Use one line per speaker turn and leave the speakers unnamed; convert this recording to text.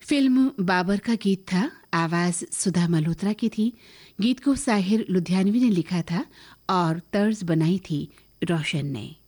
Film Babar का गीत था। आवाज सुधा मल्होत्रा की थी। गीत को साहिर लुधियानवी ने लिखा था और तर्ज बनाई थी रोशन ने।